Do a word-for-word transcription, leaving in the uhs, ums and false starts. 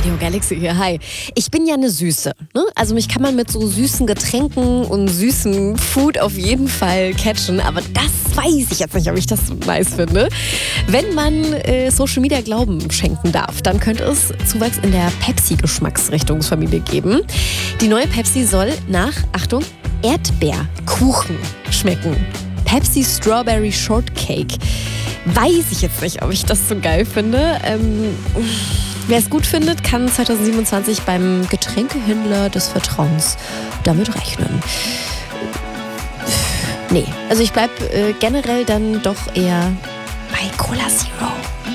Radio Galaxy hier, hi. Ich bin ja eine Süße, ne? Also mich kann man mit so süßen Getränken und süßen Food auf jeden Fall catchen, aber das weiß ich jetzt nicht, ob ich das so nice finde. Wenn man äh, Social Media Glauben schenken darf, dann könnte es Zuwachs in der Pepsi-Geschmacksrichtungsfamilie geben. Die neue Pepsi soll nach, Achtung, Erdbeerkuchen schmecken. Pepsi Strawberry Shortcake. Weiß ich jetzt nicht, ob ich das so geil finde. Ähm, wer es gut findet, kann zwanzig siebenundzwanzig beim Getränkehändler des Vertrauens damit rechnen. Nee, also ich bleib äh, generell dann doch eher bei Cola Zero.